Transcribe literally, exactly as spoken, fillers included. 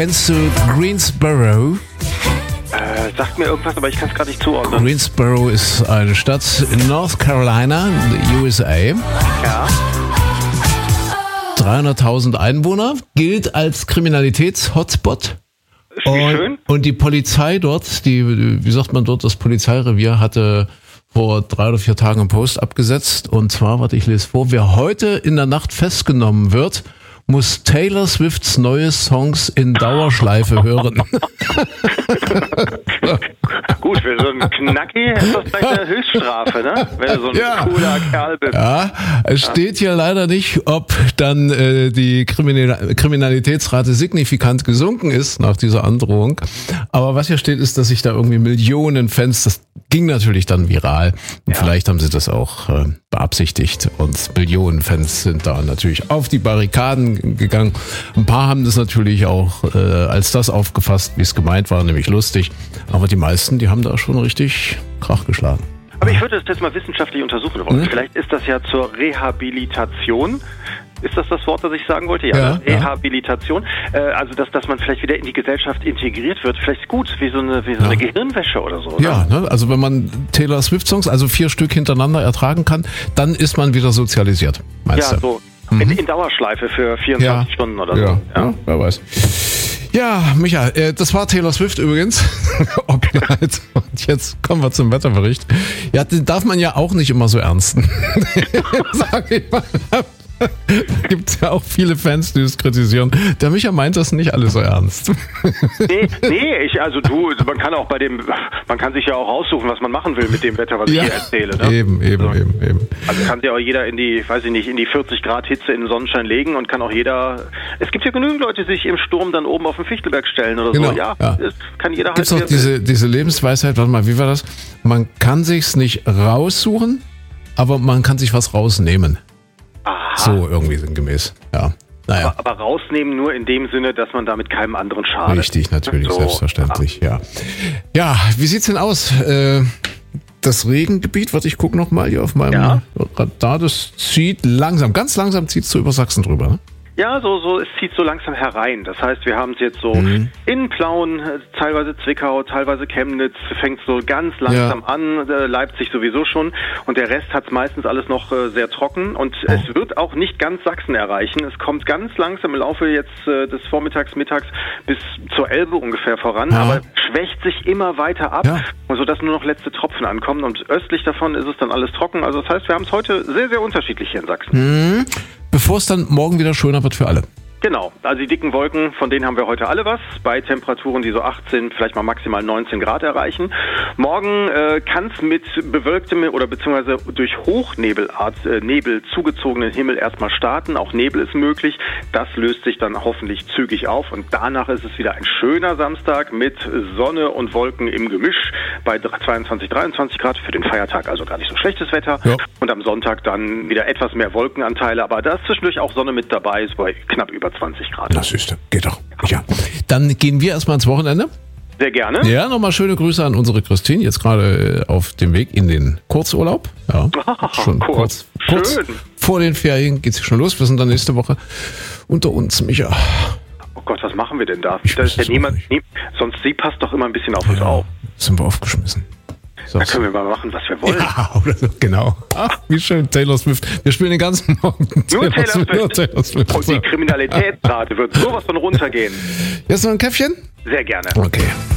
Kennst du Greensboro? Äh, sagt mir irgendwas, aber ich kann es gerade nicht zuordnen. Greensboro ist eine Stadt in North Carolina, U S A. Ja. dreihunderttausend Einwohner, gilt als Kriminalitäts-Hotspot. Ist wie Und, schön. und die Polizei dort, die, wie sagt man dort, das Polizeirevier hatte vor drei oder vier Tagen einen Post abgesetzt. Und zwar, warte, ich lese vor, wer heute in der Nacht festgenommen wird, muss Taylor Swifts neue Songs in Dauerschleife hören. Gut, für so einen Knacki ist das vielleicht eine Höchststrafe, ne? Wenn du so ein Ja. cooler Kerl bist. Ja, es steht hier leider nicht, ob dann äh, die Kriminal- Kriminalitätsrate signifikant gesunken ist nach dieser Androhung. Aber was hier steht, ist, dass sich da irgendwie Millionen Fans, das ging natürlich dann viral. Und Ja. vielleicht haben sie das auch äh, beabsichtigt. Und Millionen Fans sind da natürlich auf die Barrikaden gegangen. Ein paar haben das natürlich auch äh, als das aufgefasst, wie es gemeint war, nämlich lustig. Aber die meisten, die haben da schon richtig Krach geschlagen. Aber ich würde das jetzt mal wissenschaftlich untersuchen wollen. Hm? Vielleicht ist das ja zur Rehabilitation. Ist das das Wort, das ich sagen wollte? Ja, Ja, ne? Rehabilitation. Äh, also, dass, dass man vielleicht wieder in die Gesellschaft integriert wird. Vielleicht gut, wie so eine, wie so eine Gehirnwäsche oder so. Oder? Ja, ne? Also wenn man Taylor Swift Songs, also vier Stück hintereinander ertragen kann, dann ist man wieder sozialisiert, meinst Ja, du? so. In, in Dauerschleife für vierundzwanzig Ja. Stunden oder so. Ja, ja, wer weiß. Ja, Micha, äh, das war Taylor Swift übrigens. Original. Und jetzt kommen wir zum Wetterbericht. Ja, den darf man ja auch nicht immer so ernsten. Sag ich mal. Gibt es ja auch viele Fans, die es kritisieren. Der Micha meint das nicht alles so ernst. Nee, nee, ich, also du, man kann auch bei dem, man kann sich ja auch aussuchen, was man machen will mit dem Wetter, was Ja, ich hier erzähle. Ne? eben, eben, Also, eben, eben. Also kann sich auch jeder in die, weiß ich nicht, in die vierzig Grad Hitze in den Sonnenschein legen und kann auch jeder, es gibt ja genügend Leute, die sich im Sturm dann oben auf den Fichtelberg stellen oder Genau, so. Ja, ja. das kann jeder Gibt's halt. auch diese, diese Lebensweisheit, warte mal, wie war das? Man kann sich's nicht raussuchen, aber man kann sich was rausnehmen. Aha. So irgendwie sinngemäß, ja. Naja, Aber, aber rausnehmen nur in dem Sinne, dass man damit keinem anderen schadet. richtig, natürlich, So, selbstverständlich, ja. Ja, wie sieht's denn aus? Äh, das Regengebiet, warte, ich gucke nochmal hier auf meinem Ja. Radar, das zieht langsam, ganz langsam zieht es so über Sachsen drüber, ne? Ja, so, so, es zieht so langsam herein. Das heißt, wir haben es jetzt so Mhm. in Plauen, äh, teilweise Zwickau, teilweise Chemnitz, fängt so ganz langsam Ja. an, äh, Leipzig sowieso schon. Und der Rest hat es meistens alles noch äh, sehr trocken. Und Oh. es wird auch nicht ganz Sachsen erreichen. Es kommt ganz langsam im Laufe jetzt äh, des Vormittags, mittags bis zur Elbe ungefähr voran. Ja. Aber schwächt sich immer weiter ab, Ja. sodass nur noch letzte Tropfen ankommen. Und östlich davon ist es dann alles trocken. Also das heißt, wir haben es heute sehr, sehr unterschiedlich hier in Sachsen. Mhm. Bevor es dann morgen wieder schöner wird für alle. Genau, also die dicken Wolken, von denen haben wir heute alle was, bei Temperaturen, die so achtzehn, vielleicht mal maximal neunzehn Grad erreichen. Morgen äh, kann es mit bewölktem oder beziehungsweise durch Hochnebelart, äh, Nebel zugezogenen Himmel erstmal starten. Auch Nebel ist möglich. Das löst sich dann hoffentlich zügig auf und danach ist es wieder ein schöner Samstag mit Sonne und Wolken im Gemisch bei zweiundzwanzig, dreiundzwanzig Grad für den Feiertag, also gar nicht so schlechtes Wetter. Ja. Und am Sonntag dann wieder etwas mehr Wolkenanteile, aber da ist zwischendurch auch Sonne mit dabei, ist bei knapp über zwanzig Grad. Das ist, geht doch. Ja. Dann gehen wir erstmal ins Wochenende. Sehr gerne. Ja, nochmal schöne Grüße an unsere Christine, jetzt gerade äh, auf dem Weg in den Kurzurlaub. Ja, schon kurz, kurz Schön. vor den Ferien geht's schon los. Wir sind dann nächste Woche unter uns, Micha. Oh Gott, was machen wir denn da? Ich Da weiß ist ja es niemand, auch nicht. nie, sonst sie passt doch immer ein bisschen auf uns auf. Sind wir aufgeschmissen. Da Sag's. können wir mal machen, was wir wollen. Ja, oder so, genau. Ach, wie schön, Taylor Swift. Wir spielen den ganzen Morgen Nur Taylor Swift. Nur Taylor Swift. Und die Kriminalitätsrate wird sowas von runtergehen. Jetzt noch ein Käffchen? Sehr gerne. Okay.